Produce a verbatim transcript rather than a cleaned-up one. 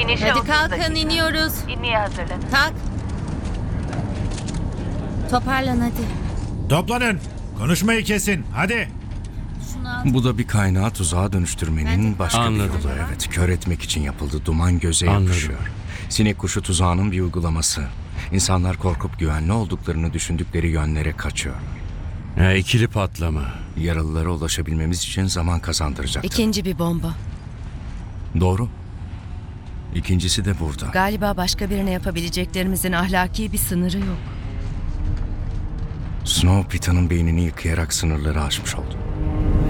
İnişe Hadi otuz kalkın, dakika. iniyoruz. İnmeye hazırlanın. Tak. Toparlan hadi. Toplanın. Konuşmayı kesin. Hadi. Şunu al. Bu da bir kaynağı tuzağa dönüştürmenin Bence- başka Anladım. bir yolu. Evet, kör etmek için yapıldı. Duman göze Anladım. yapışıyor. Sinek kuşu tuzağının bir uygulaması. İnsanlar korkup güvenli olduklarını düşündükleri yönlere kaçıyor. Ha, ikili patlama. Yaralılara ulaşabilmemiz için zaman kazandıracaktır. İkinci bir bomba. Doğru. İkincisi de burada. Galiba başka birine yapabileceklerimizin ahlaki bir sınırı yok. Snow Pita'nın beynini yıkayarak sınırları aşmış oldu.